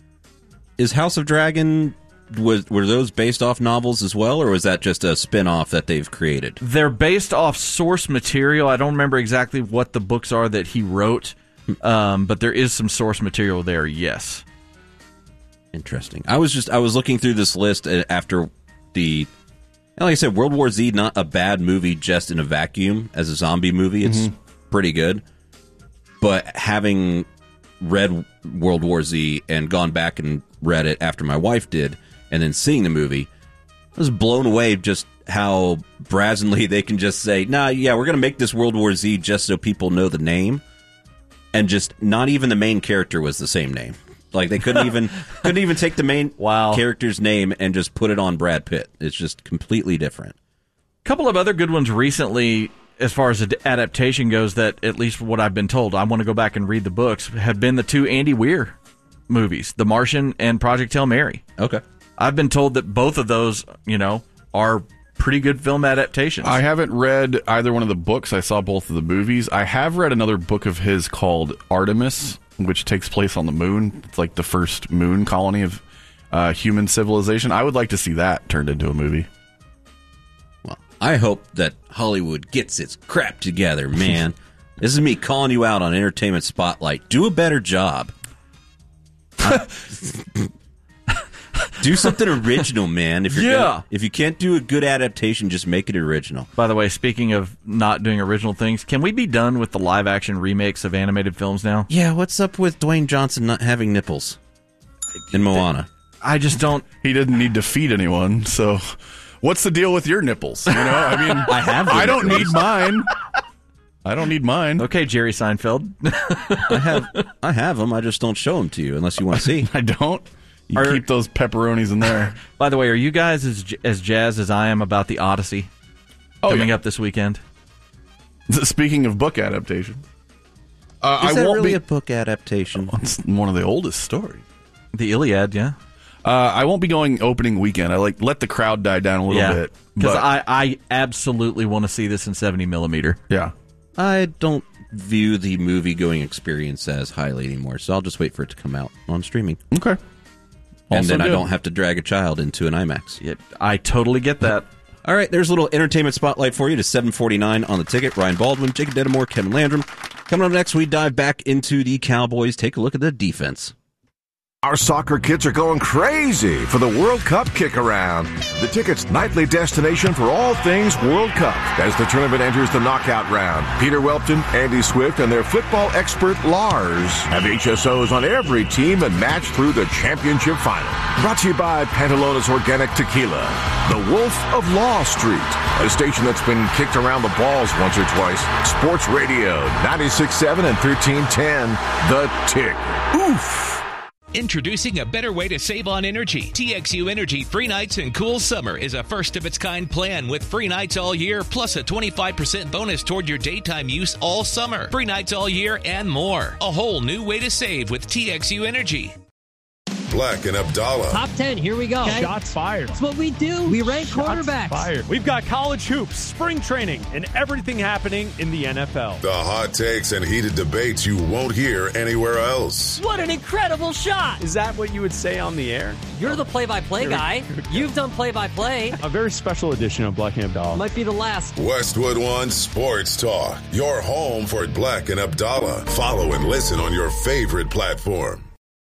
Is House of Dragon, was were those based off novels as well, or was that just a spin-off that they've created? They're based off source material. I don't remember exactly what the books are that he wrote. Um, but there is some source material there, yes. Interesting. I was just I was looking through this list after the, like I said, World War Z, not a bad movie just in a vacuum as a zombie movie. It's mm-hmm. pretty good. But having read World War Z and gone back and read it after my wife did, and then seeing the movie, I was blown away just how brazenly they can just say, nah, yeah, we're going to make this World War Z just so people know the name. And just not even the main character was the same name. Like they couldn't even couldn't even take the main wow. character's name and just put it on Brad Pitt. It's just completely different. A couple of other good ones recently, as far as adaptation goes, that at least what I've been told, I want to go back and read the books, have been the two Andy Weir movies, The Martian and Project Hail Mary. Okay, I've been told that both of those, you know, are pretty good film adaptations. I haven't read either one of the books. I saw both of the movies. I have read another book of his called Artemis, which takes place on the moon. It's like the first moon colony of uh, human civilization. I would like to see that turned into a movie. Well, I hope that Hollywood gets its crap together, man. This is me calling you out on Entertainment Spotlight. Do a better job. Uh, Do something original, man. If you're yeah. gonna, if you can't do a good adaptation, just make it original. By the way, speaking of not doing original things, can we be done with the live-action remakes of animated films now? Yeah, what's up with Dwayne Johnson not having nipples? in Moana. I just don't. He didn't need to feed anyone, so what's the deal with your nipples? You know, I mean, I have. I don't nipples. need mine. I don't need mine. Okay, Jerry Seinfeld. I have. I have them. I just don't show them to you unless you want to see. I don't. You Are, keep those pepperonis in there. By the way, are you guys as as jazzed as I am about the Odyssey oh, coming yeah. up this weekend? Speaking of book adaptation, uh, is I that won't really be a book adaptation? It's one of the oldest stories. The Iliad, yeah. Uh, I won't be going opening weekend. I like let the crowd die down a little yeah, bit because but- I, I absolutely want to see this in seventy millimeter. Yeah, I don't view the movie going experience as highly anymore, so I'll just wait for it to come out on streaming. Okay. And Also then I good. don't have to drag a child into an IMAX. Yeah, I totally get that. All right, there's a little entertainment spotlight for you to seven forty-nine on the ticket. Ryan Baldwin, Jacob Dedamore, Kevin Landrum. Coming up next, we dive back into the Cowboys. Take a look at the defense. Our soccer kids are going crazy for the World Cup kick-around. The Ticket's nightly destination for all things World Cup as the tournament enters the knockout round. Peter Welpton, Andy Swift, and their football expert Lars have H S Os on every team and match through the championship final. Brought to you by Pantalones Organic Tequila. The Wolf of Law Street, a station that's been kicked around the balls once or twice. Sports Radio, ninety-six point seven and thirteen ten. The Tick. Oof. Introducing a better way to save on energy. T X U Energy Free Nights and Cool Summer is a first-of-its-kind plan with free nights all year, plus a twenty-five percent bonus toward your daytime use all summer. Free nights all year and more. A whole new way to save with T X U Energy. Black and Abdallah. Top ten, here we go. Okay. Shots fired. That's what we do. We rank Shots quarterbacks. Fired. We've got college hoops, spring training, and everything happening in the N F L. The hot takes and heated debates you won't hear anywhere else. What an incredible shot. Is that what you would say on the air? You're the play-by-play guy. You've done play-by-play. A very special edition of Black and Abdallah. Might be the last. Westwood One Sports Talk. Your home for Black and Abdallah. Follow and listen on your favorite platform.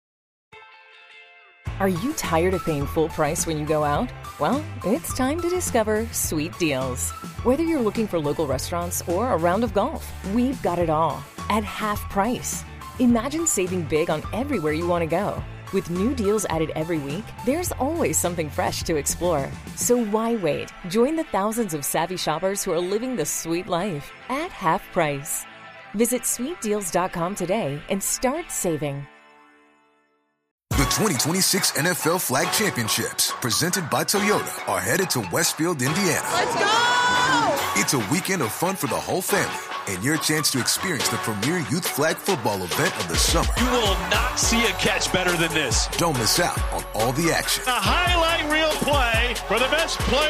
Are you tired of paying full price when you go out? Well, it's time to discover Sweet Deals. Whether you're looking for local restaurants or a round of golf, we've got it all at half price. Imagine saving big on everywhere you want to go. With new deals added every week, there's always something fresh to explore. So why wait? Join the thousands of savvy shoppers who are living the sweet life at half price. Visit sweet deals dot com today and start saving. The twenty twenty-six N F L Flag Championships, presented by Toyota, are headed to Westfield, Indiana. Let's go! It's a weekend of fun for the whole family and your chance to experience the premier youth flag football event of the summer. You will not see a catch better than this. Don't miss out on all the action. A highlight reel play for the best player